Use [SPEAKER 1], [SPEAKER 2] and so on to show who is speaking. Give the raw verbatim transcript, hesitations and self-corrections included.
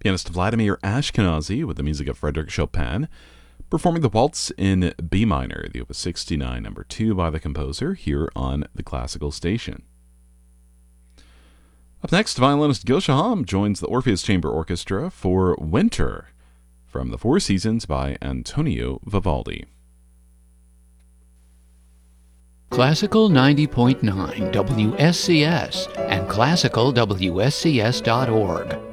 [SPEAKER 1] Pianist Vladimir Ashkenazy with the music of Frédéric Chopin, performing the Waltz in B minor, the Opus sixty-nine, number two by the composer, here on the Classical Station. Up next, violinist Gil Shaham joins the Orpheus Chamber Orchestra for Winter, from the Four Seasons by Antonio Vivaldi.
[SPEAKER 2] Classical ninety point nine W S C S and classical W S C S dot org.